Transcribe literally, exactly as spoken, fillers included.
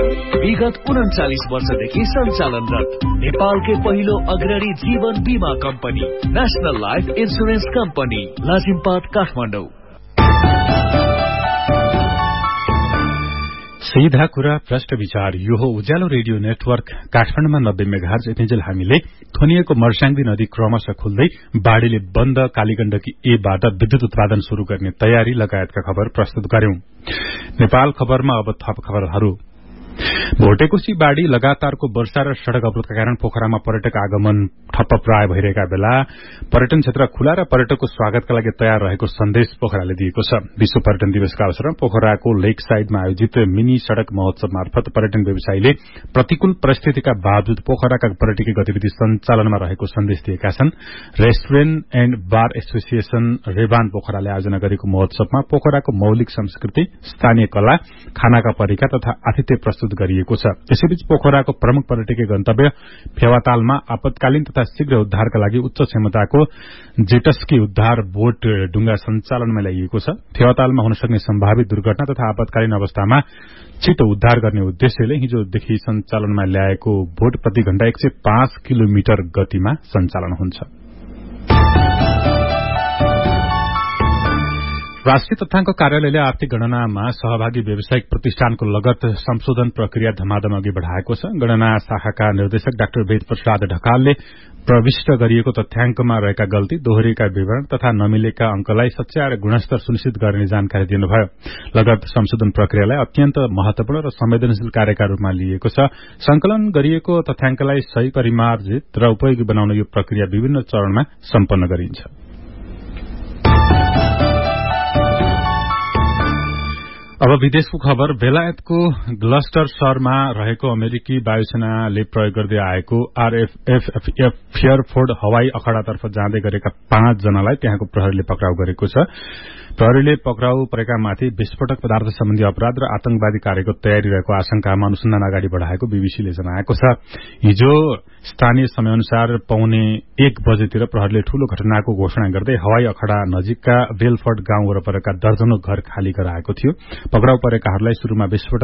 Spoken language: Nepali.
विगत उन्चालीस वर्षदेखि सञ्चालनरत नेपालकै पहिलो अग्रणी जीवन बीमा company national life insurance company Lazimpat Kathmandu. सीधा कुरा प्रश्न विचार यो हो उज्यालो रेडियो नेटवर्क काठमाडौँमा नब्बे मेगाहर्ज एफएमजेल हामीले थोनिएको मर्स्याङ्दी नदी क्रमशः खुल्दै बाढ़ीले बन्द कालीगण्डकी एबाट विद्युत उत्पादन शुरू गर्ने तयारी लगायतका खबर प्रस्तुत गर्यौं। नेपाल खबरमा अब थप खबरहरू। भोटेकोशी बाढ़ी लगातारको वर्षा र सड़क अवरोधका कारण पोखरामा पर्यटक आगमन ठप्प प्राय भइरहेका बेला पर्यटन क्षेत्र खुला र पर्यटकको स्वागतका लागि तयार रहेको सन्देश पोखराले दिएको छ। विश्व पर्यटन दिवसका अवसरमा पोखराको लेक साइडमा आयोजित मिनी सड़क महोत्सव मार्फत पर्यटन व्यवसायीले प्रतिकूल परिस्थितिका बावजुद पोखराका पर्यटकीय गतिविधि सञ्चालनमा रहेको सन्देश दिएका छन्। Restaurant and bar association Reban पोखराले आयोजना गरेको महोत्सवमा पोखराको मौलिक संस्कृति, स्थानीय कला, खानाका परिकार तथा आतिथ्य प्रस्तुत गरिएको छ। यसैबीच पोखराको प्रमुख पर्यटकीय गन्तव्य फेवातालमा आपतकालीन तथा शीघ्र उद्धारका लागि उच्च क्षमताको जेटस्की उद्धार बोट डुंगा सञ्चालनमा ल्याइएको छ। फेवातालमा हुन सक्ने सम्भावित दुर्घटना तथा आपतकालीन अवस्थामा छिटो उद्धार गर्ने उद्देश्यले हिजोदेखि सञ्चालनमा ल्याएको बोट प्रति घण्टा एक सय पाँच किलोमिटर गतिमा सञ्चालन हुन्छ। राष्ट्रिय तथ्याङ्क कार्यालयले आर्थिक गणनामा सहभागी व्यावसायिक प्रतिष्ठानको लगत संशोधन प्रक्रिया धमाधम अघि बढ़ाएको छ। गणना शाखाका निर्देशक डाक्टर वेद प्रसाद ढकालले प्रविष्ट गरिएको तथ्याङ्कमा रहेका गल्ती, दोहोरिएका विवरण तथा नमिलेका अंकलाई सच्याएर गुणस्तर सुनिश्चित गर्ने जानकारी दिनुभयो। लगत संशोधन प्रक्रियालाई अत्यन्त महत्वपूर्ण र संवेदनशील कार्यका रूपमा लिएको छ। संकलन गरिएको तथ्याङ्कलाई सही परिमार्जित र उपयोगी बनाउन यो प्रक्रिया विभिन्न चरणमा सम्पन्न गरिन्छ। अब विदेशको खबर। बेलायतको ग्लस्टर शहरमा रहेको अमेरिकी वायुसेनाले प्रयोग गर्दै आएको आरएफएफ फेयरफोर्ड हवाई अखड़ातर्फ जाँदै गरेका पाँच जनालाई त्यहाँको प्रहरीले पक्राउ गरेको छ। प्रहरीले पक्राउ परेकामाथि विस्फोटक पदार्थ सम्बन्धी अपराध र आतंकवादी कार्यको तयारी रहेको आशंकामा अनुसन्धान अगाडि बढ़ाएको बीबीसीले जनाएको छ। हिजो स्थानीय समयअनुसार पौने एक बजेतिर प्रहरीले ठूलो घटनाको घोषणा गर्दै हवाई अखड़ा नजिकका बेलफोर्ड गाउँ वरपरका दर्जनौं घर खाली गराएको थियो। पक्राउ परेकाहरूलाई शुरूमा विस्फोटक